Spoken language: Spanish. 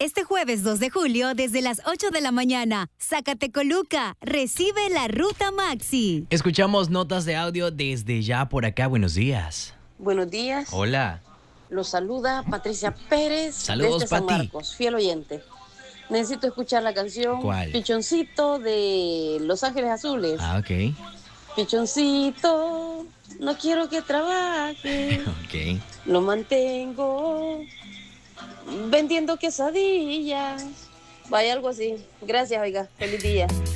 Este jueves 2 de julio, desde las 8 de la mañana, Zacatecoluca recibe la Ruta Maxi. Escuchamos notas de audio desde ya por acá. Buenos días. Buenos días. Hola. Los saluda Patricia Pérez. Saludos, desde San Pati. Marcos, fiel oyente. Necesito escuchar la canción ¿Cuál? Pichoncito de Los Ángeles Azules. Ah, ok. Pichoncito, no quiero que trabaje. Ok. Lo mantengo vendiendo quesadillas. Vaya, algo así. Gracias, oiga. Feliz día.